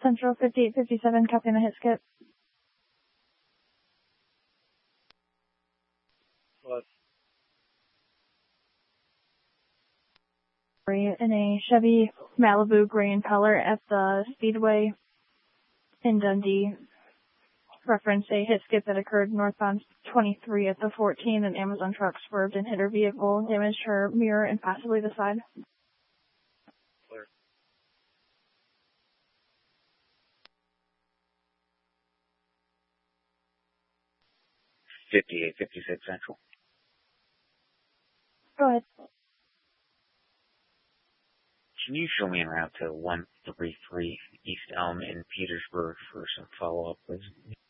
Central 5857, copy on a hit skip. What? In a Chevy Malibu gray in color at the Speedway in Dundee. Reference a hit skip that occurred northbound 23 at the 14. An Amazon truck swerved and hit her vehicle, damaged her mirror and possibly the side. Clear. 5856 Central. Go ahead. Can you show me en route to 133 East Elm in Petersburg for some follow-up, please?